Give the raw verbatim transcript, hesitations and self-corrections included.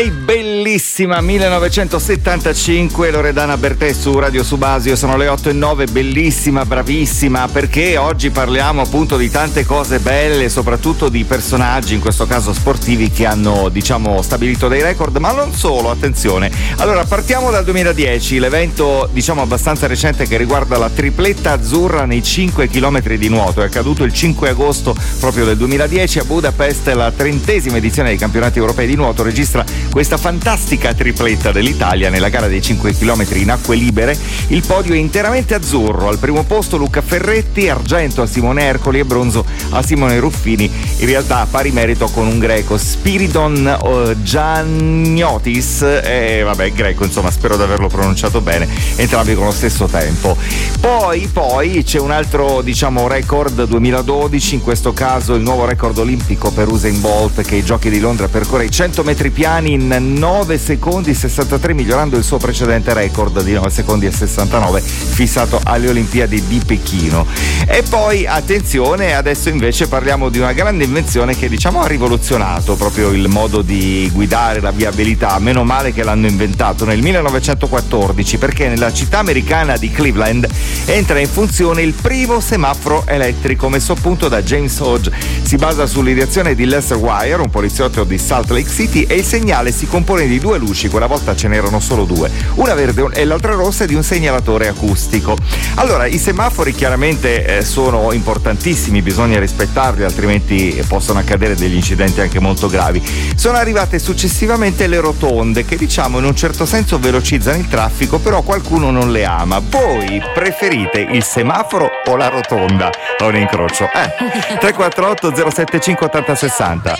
Bellissima millenovecentosettantacinque, Loredana Bertè su Radio Subasio. Sono le otto e nove, bellissima, bravissima, perché oggi parliamo appunto di tante cose belle, soprattutto di personaggi, in questo caso sportivi, che hanno, diciamo, stabilito dei record, ma non solo, attenzione. Allora, partiamo dal duemiladieci, l'evento, diciamo, abbastanza recente che riguarda la tripletta azzurra nei cinque chilometri di nuoto. È accaduto il cinque agosto proprio del duemiladieci a Budapest. La trentesima edizione dei campionati europei di nuoto registra questa fantastica tripletta dell'Italia nella gara dei cinque chilometri in acque libere. Il podio è interamente azzurro. Al primo posto Luca Ferretti, argento a Simone Ercoli e bronzo a Simone Ruffini, in realtà a pari merito con un greco, Spiridon uh, Gianniotis, e eh, vabbè, greco, insomma, spero di averlo pronunciato bene, entrambi con lo stesso tempo. Poi, poi c'è un altro, diciamo, record duemiladodici, in questo caso il nuovo record olimpico per Usain Bolt, che ai Giochi di Londra percorre i cento metri piani in nove secondi sessantatré, migliorando il suo precedente record di nove secondi e sessantanove fissato alle Olimpiadi di Pechino. E poi attenzione, adesso invece parliamo di una grande invenzione che, diciamo, ha rivoluzionato proprio il modo di guidare, la viabilità. Meno male che l'hanno inventato nel millenovecentoquattordici, perché nella città americana di Cleveland entra in funzione il primo semaforo elettrico messo a punto da James Hodge. Si basa sull'ideazione di Lester Wire, un poliziotto di Salt Lake City, e il segnale si compone di due luci, quella volta ce n'erano solo due, una verde e l'altra rossa, e di un segnalatore acustico. Allora, i semafori chiaramente eh, sono importantissimi, bisogna rispettarli, altrimenti possono accadere degli incidenti anche molto gravi. Sono arrivate successivamente le rotonde, che, diciamo, in un certo senso velocizzano il traffico, però qualcuno non le ama. Voi preferite il semaforo o la rotonda? O un incrocio? Eh, tre quattro otto zero sette cinque ottanta sessanta.